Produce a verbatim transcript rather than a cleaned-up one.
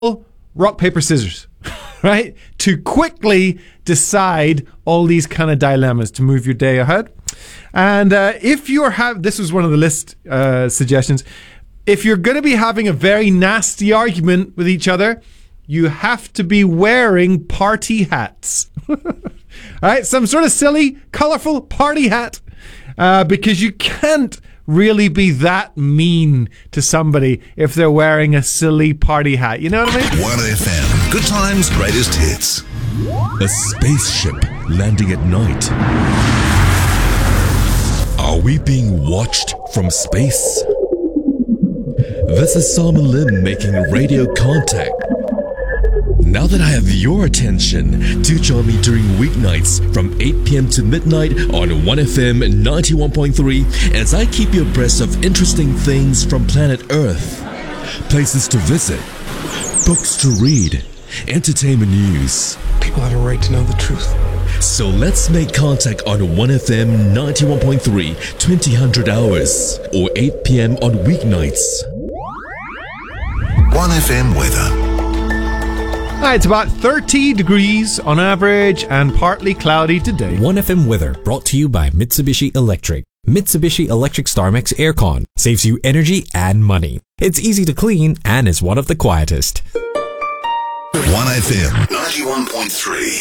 rock, paper, scissors, right? To quickly decide all these kind of dilemmas to move your day ahead. And uh, if you're have, this was one of the list uh, suggestions. If you're going to be having a very nasty argument with each other, you have to be wearing party hats. All right, some sort of silly, colorful party hat, uh, because you can't really be that mean to somebody if they're wearing a silly party hat. You know what I mean? one F M. Good times, greatest hits. A spaceship landing at night. Are we being watched from space? This is Simon Lim making radio contact. Now that I have your attention, do join me during weeknights from eight p.m. to midnight on one F M ninety-one point three as I keep you abreast of interesting things from planet Earth. Places to visit, books to read, entertainment news. People have a right to know the truth. So let's make contact on one F M ninety-one point three, twenty hundred hours, or eight p.m. on weeknights. one F M weather. Hi, it's about thirty degrees on average and partly cloudy today. one F M weather brought to you by Mitsubishi Electric. Mitsubishi Electric StarMax Aircon saves you energy and money. It's easy to clean and is one of the quietest. one F M ninety-one point three.